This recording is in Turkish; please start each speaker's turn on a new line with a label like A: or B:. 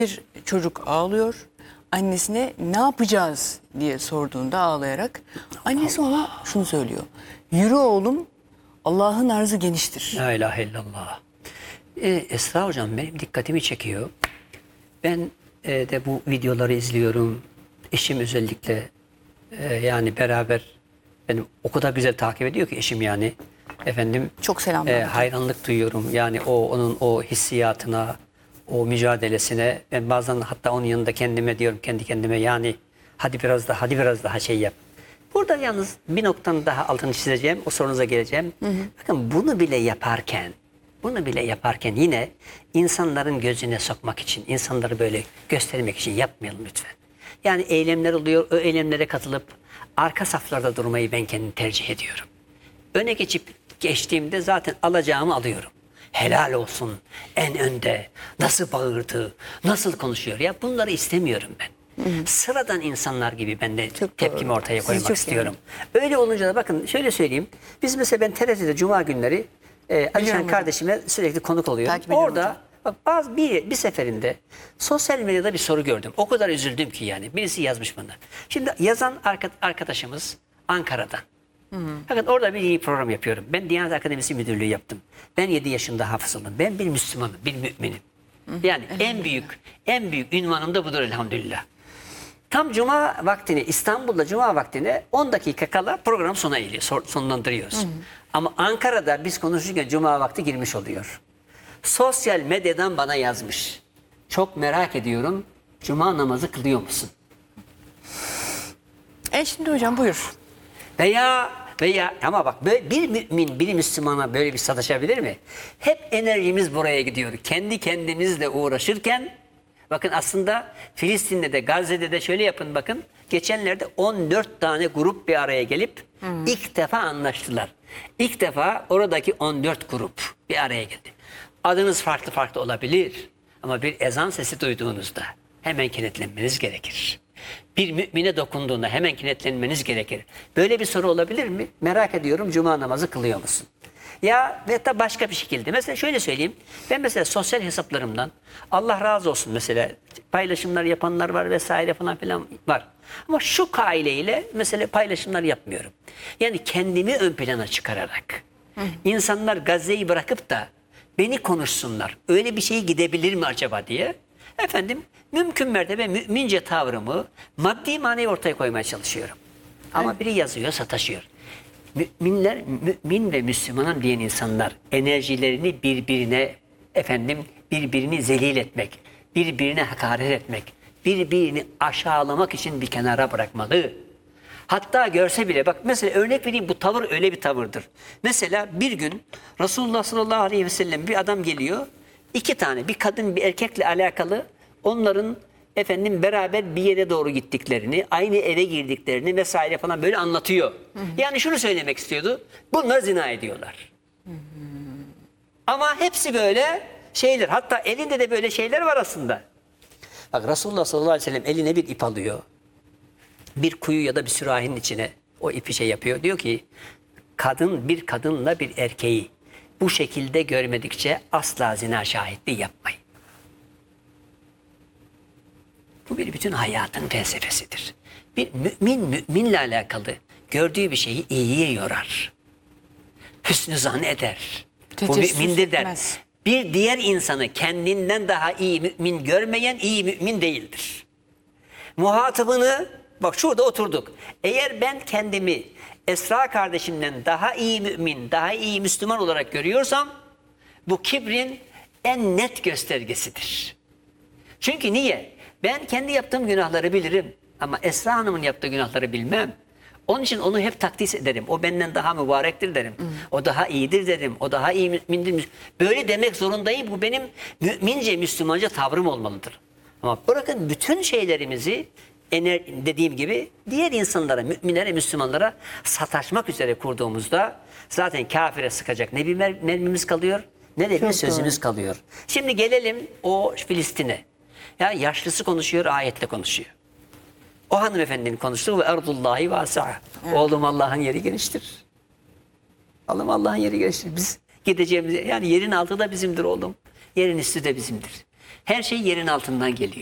A: Bir çocuk ağlıyor. Annesine ne yapacağız diye sorduğunda ağlayarak annesi ona şunu söylüyor. Yürü oğlum, Allah'ın arzı geniştir.
B: La ilahe illallah. Esra hocam benim dikkatimi çekiyor. Ben de bu videoları izliyorum. Eşim özellikle yani beraber benim o kadar güzel takip ediyor ki eşim yani. Efendim
A: Çok selamlar.
B: hayranlık duyuyorum. Yani onun o hissiyatına, o mücadelesine. Ben bazen hatta onun yanında kendime diyorum kendi kendime yani hadi biraz daha şey yap. Burada yalnız bir noktanın daha altını çizeceğim. O sorunuza geleceğim. Bakın bunu bile yaparken yine insanların gözüne sokmak için, insanları böyle göstermek için yapmayalım lütfen. Yani eylemler oluyor, o eylemlere katılıp arka saflarda durmayı ben kendim tercih ediyorum. Öne geçtiğimde zaten alacağımı alıyorum. Helal olsun, en önde, nasıl bağırdı, nasıl konuşuyor ya bunları istemiyorum ben. Sıradan insanlar gibi ben de tepkimi ortaya koymak istiyorum. Öyle olunca da bakın şöyle söyleyeyim. Biz mesela ben TRT'de Cuma günleri Alişan kardeşime sürekli konuk oluyorum. Orada bak bir seferinde sosyal medyada bir soru gördüm. O kadar üzüldüm ki yani. Birisi yazmış bana. Şimdi yazan arkadaşımız Ankara'dan. Bakın orada bir iyi program yapıyorum. Ben Diyanet Akademisi Müdürlüğü yaptım. Ben 7 yaşında hafız oldum. Ben bir Müslümanım, bir müminim. Yani en büyük ünvanım da budur elhamdülillah. Tam Cuma vaktine, İstanbul'da Cuma vaktine 10 dakika kala program sona eriyor, sonlandırıyoruz. Ama Ankara'da biz konuşurken Cuma vakti girmiş oluyor. Sosyal medyadan bana yazmış. Çok merak ediyorum, Cuma namazı kılıyor musun?
A: Şimdi hocam buyur.
B: Veya ama bak böyle bir mümin, bir Müslümana böyle bir sataşabilir mi? Hep enerjimiz buraya gidiyor. Kendi kendimizle uğraşırken bakın aslında Filistin'de de Gazze'de de şöyle yapın bakın. Geçenlerde 14 tane grup bir araya gelip ilk defa anlaştılar. İlk defa oradaki 14 grup bir araya geldi. Adınız farklı olabilir ama bir ezan sesi duyduğunuzda hemen kenetlenmeniz gerekir. Bir mümine dokunduğunda hemen kenetlenmeniz gerekir. Böyle bir soru olabilir mi? Merak ediyorum, Cuma namazı kılıyor musun? Ya ve da başka bir şekilde. Mesela şöyle söyleyeyim. Ben mesela sosyal hesaplarımdan Allah razı olsun mesela paylaşımlar yapanlar var vesaire falan filan var. Ama şu kaideyle mesela paylaşımlar yapmıyorum. Yani kendimi ön plana çıkararak. İnsanlar Gazze'yi bırakıp da beni konuşsunlar. Öyle bir şey gidebilir mi acaba diye. Efendim mümkün mertebe mümince tavrımı maddi manevi ortaya koymaya çalışıyorum. Ama biri yazıyor, sataşıyor. Mümin ve Müslümanım diyen insanlar enerjilerini birbirini zelil etmek, birbirine hakaret etmek, birbirini aşağılamak için bir kenara bırakmalı. Hatta görse bile bak mesela örnek vereyim bu tavır öyle bir tavırdır. Mesela bir gün Resulullah sallallahu aleyhi ve sellem bir adam geliyor. 2 tane bir kadın bir erkekle alakalı onların beraber bir yere doğru gittiklerini, aynı eve girdiklerini vesaire falan böyle anlatıyor. Yani şunu söylemek istiyordu. Bunlar zina ediyorlar. Ama hepsi böyle şeyler. Hatta elinde de böyle şeyler var aslında. Bak Resulullah sallallahu aleyhi ve sellem eline bir ip alıyor. Bir kuyu ya da bir sürahinin içine o ipi şey yapıyor. Diyor ki bir kadınla bir erkeği bu şekilde görmedikçe asla zina şahitliği yapmayın. Bu bir bütün hayatın felsefesidir. Bir müminle alakalı gördüğü bir şeyi iyiye yorar. Hüsnü zan eder. Bu mümindir der. Bir diğer insanı kendinden daha iyi mümin görmeyen iyi mümin değildir. Muhatabını bak şurada oturduk. Eğer ben kendimi Esra kardeşimden daha iyi mümin, daha iyi Müslüman olarak görüyorsam bu kibrin en net göstergesidir. Çünkü niye? Ben kendi yaptığım günahları bilirim ama Esra Hanım'ın yaptığı günahları bilmem. Onun için onu hep takdis ederim. O benden daha mübarektir derim. O daha iyidir derim. O daha iyi mümindir. Böyle demek zorundayım. Bu benim mümince, Müslümanca tavrım olmalıdır. Ama bırakın bütün şeylerimizi dediğim gibi diğer insanlara, müminlere, Müslümanlara sataşmak üzere kurduğumuzda zaten kafire sıkacak ne bir mermimiz kalıyor ne de bir sözümüz kalıyor. Şimdi gelelim o Filistin'e. Ya yaşlısı konuşuyor, ayetle konuşuyor. O hanımefendinin konuştuğu ve erdullahi vasi'a. Oğlum Allah'ın yeri geniştir. Oğlum Allah'ın yeri geniştir. Biz gideceğimiz yani yerin altı da bizimdir oğlum. Yerin üstü de bizimdir. Her şey yerin altından geliyor.